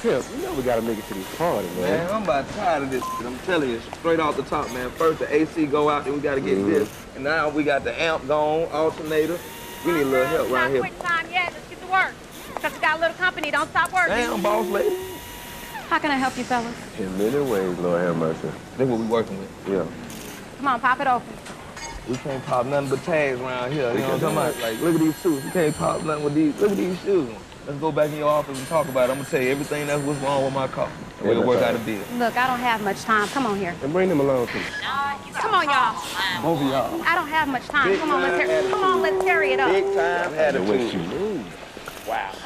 Pimp, you know we gotta make it to this party, man. Man, I'm about tired of this. I'm telling you, straight off the top, man. First the AC go out, then we gotta get this. And now we got the amp gone, alternator. We need a little help right here. Not quitting time yet. Let's get to work. Because we got a little company. Don't stop working. Damn, boss lady. How can I help you, fellas? In many ways, Lord have mercy. That's what we working with. Yeah. Come on, pop it open. We can't pop nothing but tags around here. You know what I'm talking about? Like, look at these shoes. We can't pop nothing with these. Look at these shoes. Let's go back in your office and talk about it. I'm gonna tell you everything that's what's wrong with my car. And we'll work out a deal. Look, I don't have much time. Come on here. And bring them along, too. Come on, y'all. Both of y'all. I don't have much time. Come on, let's carry it up. Big time attitude. What you mean? Wow.